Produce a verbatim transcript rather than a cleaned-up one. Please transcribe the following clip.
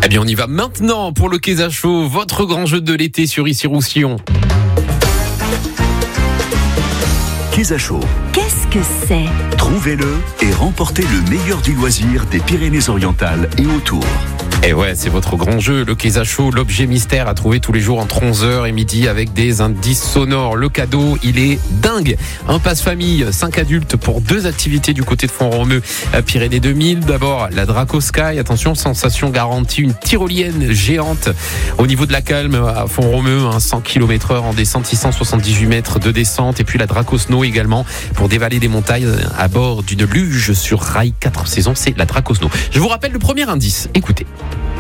Eh bien, on y va maintenant pour le Quai à chaud, votre grand jeu de l'été sur Issy-Roussillon. Quai à chaud. Qu'est-ce que c'est ? Trouvez-le et remportez le meilleur du loisir des Pyrénées-Orientales et autour. Et ouais, c'est votre grand jeu, le Quai à chaud, l'objet mystère à trouver tous les jours entre onze heures et midi avec des indices sonores. Le cadeau, il est dingue. Un passe-famille, cinq adultes pour deux activités du côté de Font-Romeu, Pyrénées deux mille. D'abord, la Draco Sky, attention, sensation garantie, une tyrolienne géante au niveau de la Calme à Font-Romeu, hein, cent kilomètres heure en descente, six cent soixante-dix-huit mètres de descente. Et puis la Draco Snow également pour dévaler des montagnes à bord d'une luge sur rail, quatre saisons, c'est la Draco Snow. Je vous rappelle le premier indice, écoutez.